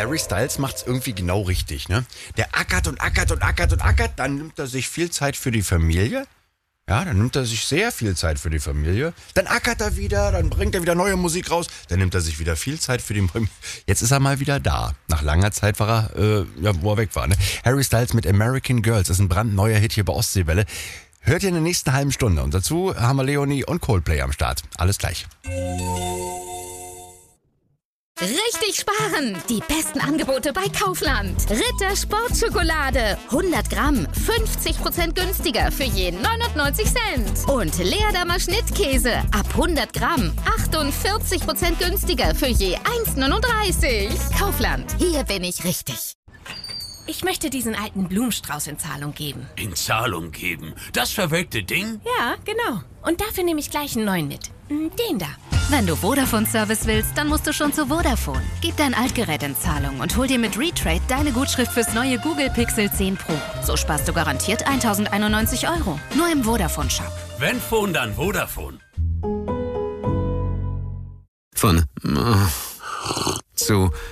Harry Styles macht's irgendwie genau richtig, ne? Der ackert und ackert und ackert und ackert, dann nimmt er sich viel Zeit für die Familie. Ja, dann nimmt er sich sehr viel Zeit für die Familie. Dann ackert er wieder, dann bringt er wieder neue Musik raus. Dann nimmt er sich wieder viel Zeit für die Familie. Jetzt ist er mal wieder da. Nach langer Zeit war er, wo er weg war. Ne? Harry Styles mit American Girls. Das ist ein brandneuer Hit hier bei Ostseewelle. Hört ihr in der nächsten halben Stunde. Und dazu haben wir Leonie und Coldplay am Start. Alles gleich. Richtig sparen! Die besten Angebote bei Kaufland. Ritter Sportschokolade. 100 Gramm, 50% günstiger für je 99 Cent. Und Leerdammer Schnittkäse. Ab 100 Gramm, 48% günstiger für je 1,39. Kaufland, hier bin ich richtig. Ich möchte diesen alten Blumenstrauß in Zahlung geben. In Zahlung geben? Das verwelkte Ding? Ja, genau. Und dafür nehme ich gleich einen neuen mit. Den da. Wenn du Vodafone-Service willst, dann musst du schon zu Vodafone. Gib dein Altgerät in Zahlung und hol dir mit Retrade deine Gutschrift fürs neue Google Pixel 10 Pro. So sparst du garantiert 1.091 €. Nur im Vodafone-Shop. Wenn Phone, dann Vodafone. Von zu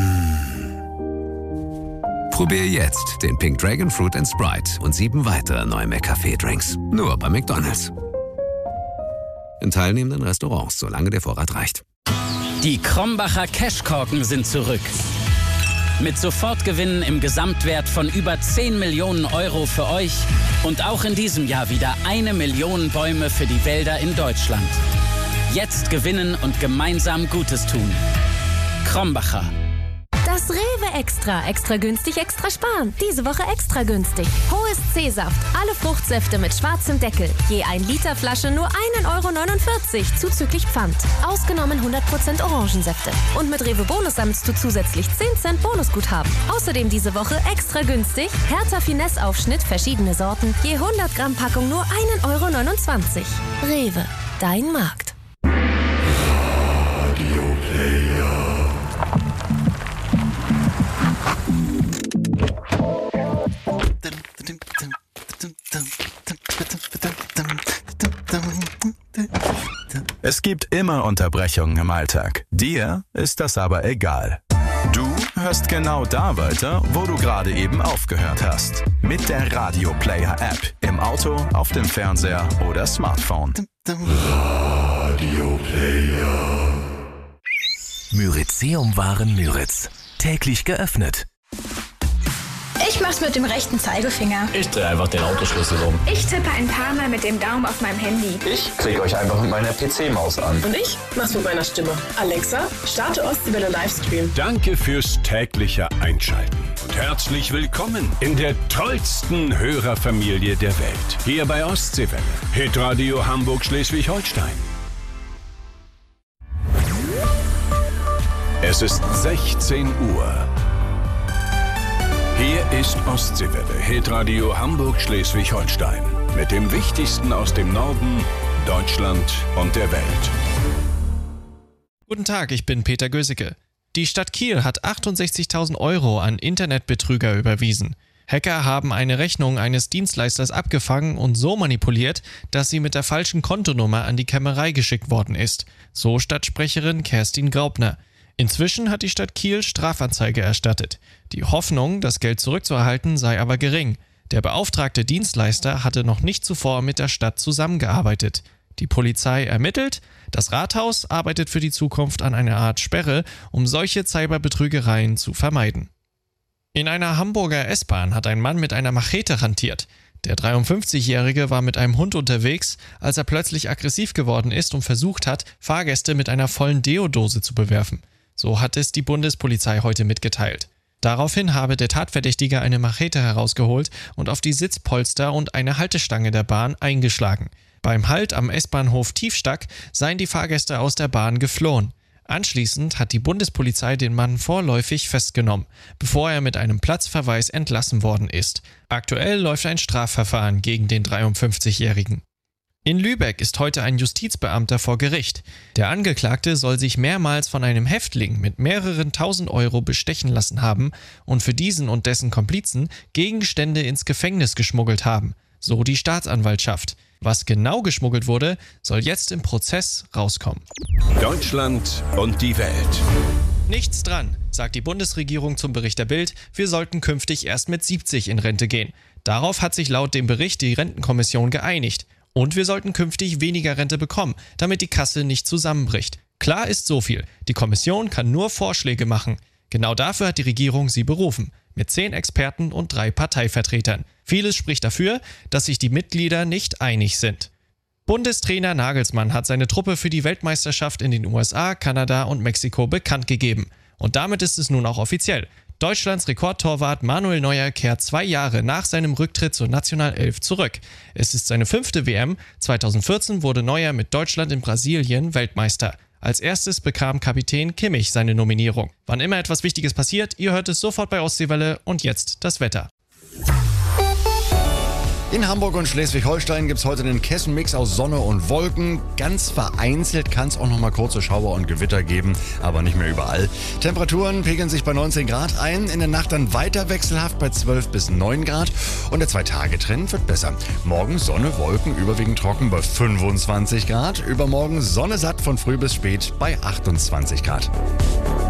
Probier jetzt den Pink Dragon Fruit & Sprite und 7 weitere neue McCafé-Drinks. Nur bei McDonald's. In teilnehmenden Restaurants, solange der Vorrat reicht. Die Krombacher Cashkorken sind zurück. Mit Sofortgewinnen im Gesamtwert von über 10 Millionen € für euch und auch in diesem Jahr wieder 1 Million Bäume für die Wälder in Deutschland. Jetzt gewinnen und gemeinsam Gutes tun. Krombacher. Das Rewe Extra. Extra günstig, extra sparen. Diese Woche extra günstig. Hohes C-Saft. Alle Fruchtsäfte mit schwarzem Deckel. Je 1 Liter Flasche nur 1,49 € zuzüglich Pfand. Ausgenommen 100% Orangensäfte. Und mit Rewe Bonus sammelst du zusätzlich 10 Cent Bonusguthaben. Außerdem diese Woche extra günstig. Hertha Finesse Aufschnitt, verschiedene Sorten. Je 100 Gramm Packung nur 1,29 €. Rewe. Dein Markt. Es gibt immer Unterbrechungen im Alltag. Dir ist das aber egal. Du hörst genau da weiter, wo du gerade eben aufgehört hast. Mit der Radio Player App. Im Auto, auf dem Fernseher oder Smartphone. Radio Player. Myrizeum-Waren Müritz. Täglich geöffnet. Ich mach's mit dem rechten Zeigefinger. Ich drehe einfach den Autoschlüssel um. Ich tippe ein paar Mal mit dem Daumen auf meinem Handy. Ich klicke euch einfach mit meiner PC-Maus an. Und ich mach's mit meiner Stimme. Alexa, starte Ostseewelle Livestream. Danke fürs tägliche Einschalten. Und herzlich willkommen in der tollsten Hörerfamilie der Welt. Hier bei Ostseewelle. Hitradio Hamburg-Schleswig-Holstein. Es ist 16 Uhr. Hier ist Ostseewelle, Hitradio Hamburg-Schleswig-Holstein. Mit dem Wichtigsten aus dem Norden, Deutschland und der Welt. Guten Tag, ich bin Peter Gösicke. Die Stadt Kiel hat 68.000 € an Internetbetrüger überwiesen. Hacker haben eine Rechnung eines Dienstleisters abgefangen und so manipuliert, dass sie mit der falschen Kontonummer an die Kämmerei geschickt worden ist. So Stadtsprecherin Kerstin Graupner. Inzwischen hat die Stadt Kiel Strafanzeige erstattet. Die Hoffnung, das Geld zurückzuerhalten, sei aber gering. Der beauftragte Dienstleister hatte noch nicht zuvor mit der Stadt zusammengearbeitet. Die Polizei ermittelt, das Rathaus arbeitet für die Zukunft an einer Art Sperre, um solche Cyberbetrügereien zu vermeiden. In einer Hamburger S-Bahn hat ein Mann mit einer Machete hantiert. Der 53-Jährige war mit einem Hund unterwegs, als er plötzlich aggressiv geworden ist und versucht hat, Fahrgäste mit einer vollen Deodose zu bewerfen. So hat es die Bundespolizei heute mitgeteilt. Daraufhin habe der Tatverdächtige eine Machete herausgeholt und auf die Sitzpolster und eine Haltestange der Bahn eingeschlagen. Beim Halt am S-Bahnhof Tiefstack seien die Fahrgäste aus der Bahn geflohen. Anschließend hat die Bundespolizei den Mann vorläufig festgenommen, bevor er mit einem Platzverweis entlassen worden ist. Aktuell läuft ein Strafverfahren gegen den 53-Jährigen. In Lübeck ist heute ein Justizbeamter vor Gericht. Der Angeklagte soll sich mehrmals von einem Häftling mit mehreren tausend Euro bestechen lassen haben und für diesen und dessen Komplizen Gegenstände ins Gefängnis geschmuggelt haben, so die Staatsanwaltschaft. Was genau geschmuggelt wurde, soll jetzt im Prozess rauskommen. Deutschland und die Welt. Nichts dran, sagt die Bundesregierung zum Bericht der Bild, wir sollten künftig erst mit 70 in Rente gehen. Darauf hat sich laut dem Bericht die Rentenkommission geeinigt. Und wir sollten künftig weniger Rente bekommen, damit die Kasse nicht zusammenbricht. Klar ist so viel, die Kommission kann nur Vorschläge machen. Genau dafür hat die Regierung sie berufen, mit 10 Experten und 3 Parteivertretern. Vieles spricht dafür, dass sich die Mitglieder nicht einig sind. Bundestrainer Nagelsmann hat seine Truppe für die Weltmeisterschaft in den USA, Kanada und Mexiko bekannt gegeben. Und damit ist es nun auch offiziell. Deutschlands Rekordtorwart Manuel Neuer kehrt 2 Jahre nach seinem Rücktritt zur Nationalelf zurück. Es ist seine 5. WM. 2014 wurde Neuer mit Deutschland in Brasilien Weltmeister. Als erstes bekam Kapitän Kimmich seine Nominierung. Wann immer etwas Wichtiges passiert, ihr hört es sofort bei Ostseewelle und jetzt das Wetter. In Hamburg und Schleswig-Holstein gibt es heute einen Kessenmix aus Sonne und Wolken. Ganz vereinzelt kann es auch noch mal kurze Schauer und Gewitter geben, aber nicht mehr überall. Temperaturen pegeln sich bei 19 Grad ein, in der Nacht dann weiter wechselhaft bei 12 bis 9 Grad und der 2-Tage-Trend wird besser. Morgen Sonne, Wolken, überwiegend trocken bei 25 Grad. Übermorgen Sonne satt von früh bis spät bei 28 Grad.